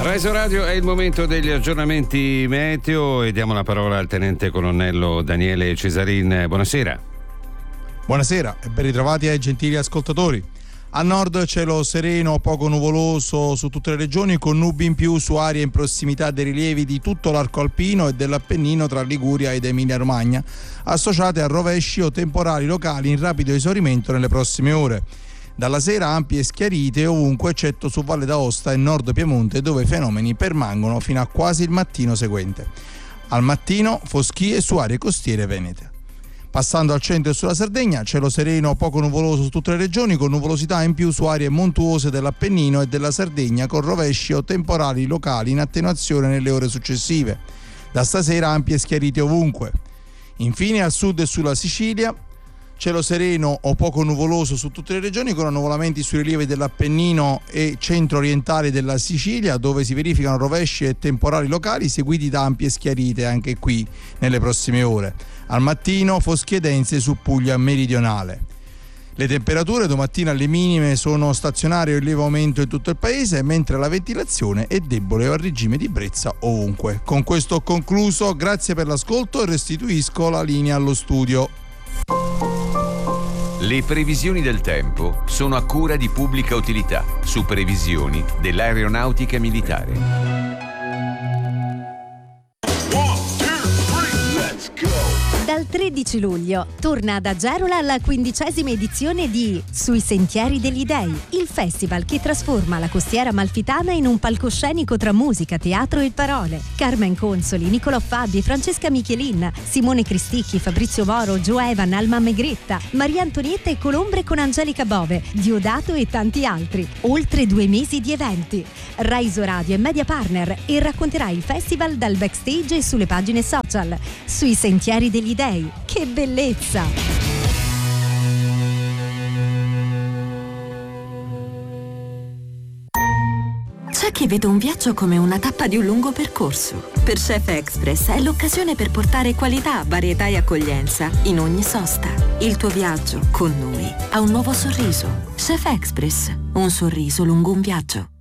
Rise Radio, è il momento degli aggiornamenti meteo e diamo la parola al tenente colonnello Daniele Cesarin. Buonasera. Buonasera e ben ritrovati ai gentili ascoltatori. A nord cielo sereno, poco nuvoloso su tutte le regioni, con nubi in più su aree in prossimità dei rilievi di tutto l'arco alpino e dell'Appennino tra Liguria ed Emilia-Romagna, associate a rovesci o temporali locali in rapido esaurimento nelle prossime ore. Dalla sera ampie schiarite ovunque, eccetto su Valle d'Aosta e Nord Piemonte, dove i fenomeni permangono fino a quasi il mattino seguente. Al mattino foschie su aree costiere venete. Passando al centro e sulla Sardegna, cielo sereno poco nuvoloso su tutte le regioni, con nuvolosità in più su aree montuose dell'Appennino e della Sardegna, con rovesci o temporali locali in attenuazione nelle ore successive. Da stasera ampie schiarite ovunque. Infine al sud e sulla Sicilia, cielo sereno o poco nuvoloso su tutte le regioni, con annuvolamenti sui rilievi dell'Appennino e centro-orientale della Sicilia, dove si verificano rovesci e temporali locali seguiti da ampie schiarite anche qui nelle prossime ore. Al mattino foschie dense su Puglia meridionale. Le temperature domattina alle minime sono stazionarie o in lieve aumento in tutto il paese, mentre la ventilazione è debole o a regime di brezza ovunque. Con questo ho concluso, grazie per l'ascolto e restituisco la linea allo studio. Le previsioni del tempo sono a cura di Pubblica Utilità, su previsioni dell'Aeronautica Militare. Dal 13 luglio torna ad Agerola la 15ª edizione di Sui Sentieri degli Dei, il festival che trasforma la costiera amalfitana in un palcoscenico tra musica, teatro e parole. Carmen Consoli, Nicolò Fabi, Francesca Michelin, Simone Cristicchi, Fabrizio Moro, Joe Evan, Alma Megretta, Maria Antonietta e Colombre con Angelica Bove, Diodato e tanti altri. Oltre 2 mesi di eventi. Rise Radio è media partner e racconterà il festival dal backstage e sulle pagine social. Sui Sentieri degli Dei. Che bellezza! C'è chi vede un viaggio come una tappa di un lungo percorso. Per Chef Express è l'occasione per portare qualità, varietà e accoglienza in ogni sosta. Il tuo viaggio con noi ha un nuovo sorriso. Chef Express, un sorriso lungo un viaggio.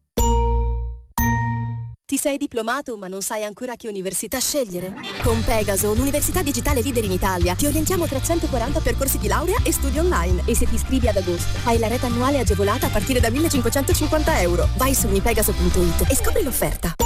Ti sei diplomato ma non sai ancora che università scegliere? Con Pegaso, l'università digitale leader in Italia, ti orientiamo tra 140 percorsi di laurea e studi online. E se ti iscrivi ad agosto, hai la rete annuale agevolata a partire da €1.550. Vai su unipegaso.it e scopri l'offerta.